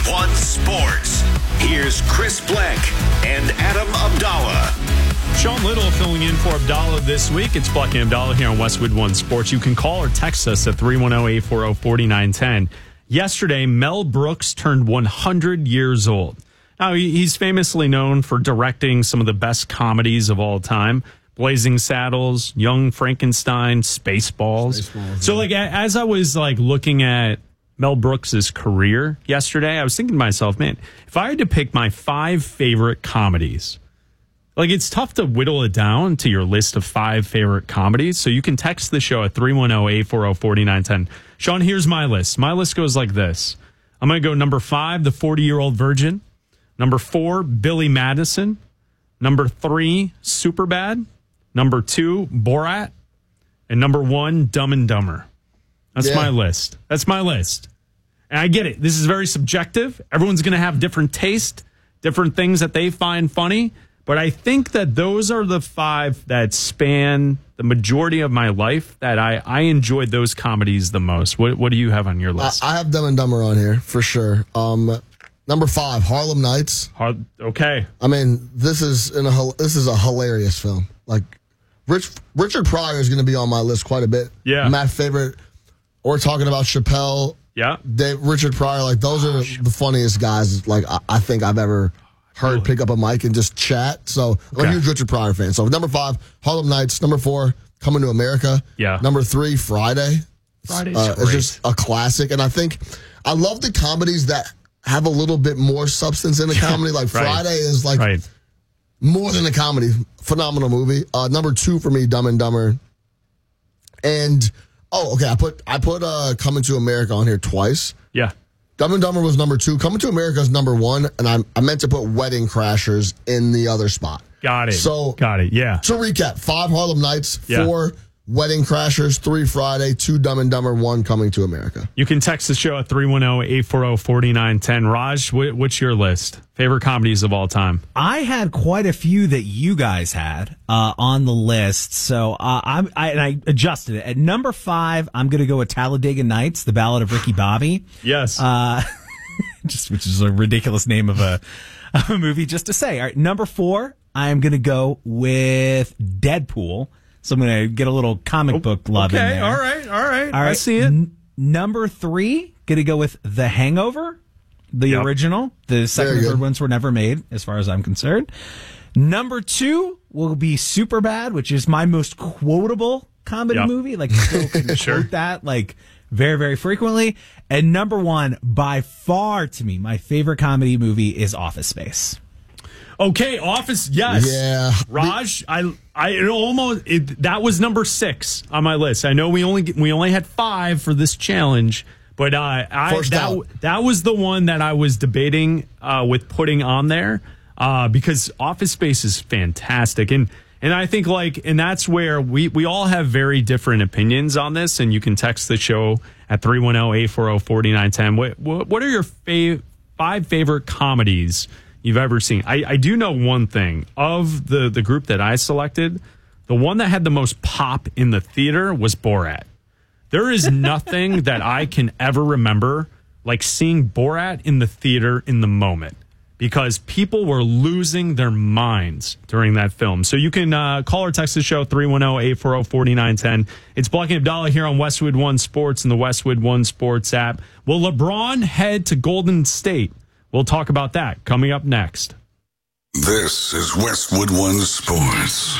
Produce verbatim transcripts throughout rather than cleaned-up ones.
One Sports. Here's Chris Blank and Adam Abdallah. Sean Little filling in for Abdallah this week. It's Blank and Abdallah here on Westwood One Sports. You can call or text us at three one zero, eight four zero, four nine one zero. Yesterday, Mel Brooks turned one hundred years old. Now, he's famously known for directing some of the best comedies of all time. Blazing Saddles, Young Frankenstein, Spaceballs. Spaceballs so, like, as I was, like, looking at Mel Brooks' career yesterday, I was thinking to myself, man, if I had to pick my five favorite comedies, like, it's tough to whittle it down to your list of five favorite comedies. So you can text the show at three one zero, eight four zero, four nine one zero. Sean, here's my list. My list goes like this. I'm going to go number five, The forty-Year-Old Virgin. Number four, Billy Madison. Number three, Superbad. Number two, Borat. And number one, Dumb and Dumber. That's yeah. my list. That's my list. And I get it. This is very subjective. Everyone's going to have different taste, different things that they find funny. But I think that those are the five that span the majority of my life that I, I enjoyed those comedies the most. What what do you have on your list? I, I have Dumb and Dumber on here for sure. Um, number five, Harlem Nights. Har- okay. I mean, this is in a this is a hilarious film. Like, Rich, Richard Pryor is going to be on my list quite a bit. Yeah. My favorite. We're talking about Chappelle. Yeah. Dave, Richard Pryor. Like, those are Gosh. the funniest guys. Like, I, I think I've ever heard pick up a mic and just chat. So I'm okay. a huge Richard Pryor fan. So number five, Harlem Nights. Number four, Coming to America. Yeah. Number three, Friday. Friday's uh, great. It's just a classic. And I think I love the comedies that have a little bit more substance in the comedy. Like right. Friday is like right. more than a comedy. Phenomenal movie. Uh, number two for me, Dumb and Dumber. And oh, okay. I put I put uh, Coming to America on here twice. Yeah. Dumb and Dumber was number two. Coming to America is number one, and I, I meant to put Wedding Crashers in the other spot. Got it. So, Got it, yeah. To recap, five Harlem Nights, yeah. four Wedding Crashers, three Friday, two Dumb and Dumber, one Coming to America. You can text the show at three one zero, eight four zero, four nine one zero. Raj, what's your list? Favorite comedies of all time? I had quite a few that you guys had uh, on the list, so uh, I'm, I, and I adjusted it. At number five, I'm going to go with Talladega Nights, The Ballad of Ricky Bobby. Yes. Uh, just which is a ridiculous name of a, of a movie, just to say. All right, number four, I am going to go with Deadpool. So I'm going to get a little comic book love okay, in there. all right, all right. All right. I see it. N- number three, going to go with The Hangover, the yep. original. The second and third ones were never made, as far as I'm concerned. Number two will be Superbad, which is my most quotable comedy yep. movie. Like, people can sure. quote that, like, very, very frequently. And number one, by far to me, my favorite comedy movie is Office Space. Okay, Office, yes. Yeah. Raj, I, I it almost it, that was number six on my list. I know we only we only had five for this challenge, but uh, I First that out. that was the one that I was debating uh, with putting on there uh, because Office Space is fantastic, and and I think like and that's where we we all have very different opinions on this, and you can text the show at three one zero, eight four zero, four nine one zero. What what, what are your fav- five favorite comedies you've ever seen? I, I do know one thing. Of the, the group that I selected, the one that had the most pop in the theater was Borat. There is nothing that I can ever remember like seeing Borat in the theater in the moment because people were losing their minds during that film. So you can uh, call or text the show three one zero, eight four zero, four nine one zero. It's Blank and Abdallah here on Westwood One Sports and the Westwood One Sports app. Will LeBron head to Golden State? We'll talk about that coming up next. This is Westwood One Sports.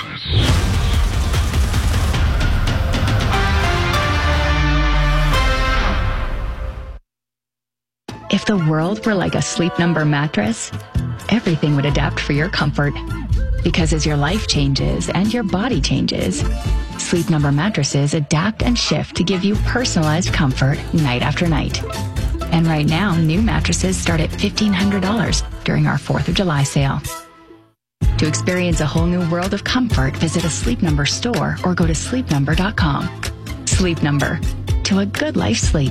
If the world were like a Sleep Number mattress, everything would adapt for your comfort. Because as your life changes and your body changes, Sleep Number mattresses adapt and shift to give you personalized comfort night after night. And right now, new mattresses start at fifteen hundred dollars during our fourth of July sale. To experience a whole new world of comfort, visit a Sleep Number store or go to sleep number dot com. Sleep Number. To a good life sleep.